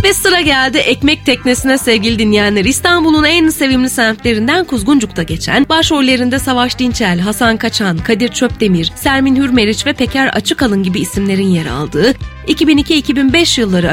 Ve sıra geldi ekmek teknesine sevgili dinleyenler. İstanbul'un en sevimli semtlerinden Kuzguncuk'ta geçen, başrollerinde Savaş Dinçel, Hasan Kaçan, Kadir Çöpdemir, Sermin Hürmeriç ve Peker Açıkalın gibi isimlerin yer aldığı 2002-2005 yılları